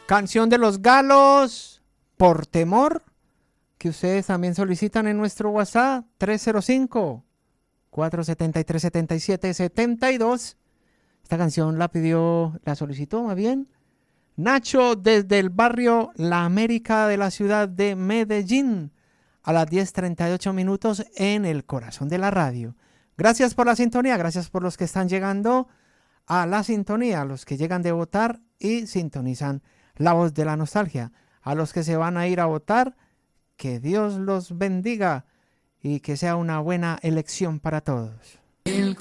Canción de los Galos, Por Temor, que ustedes también solicitan en nuestro WhatsApp 305-473-7772. Esta canción la solicitó más bien Nacho desde el barrio La América de la ciudad de Medellín a las 10:38 minutos en el corazón de la radio. Gracias por la sintonía, gracias por los que están llegando a la sintonía, a los que llegan de votar y sintonizan La Voz de la Nostalgia. A los que se van a ir a votar, que Dios los bendiga y que sea una buena elección para todos.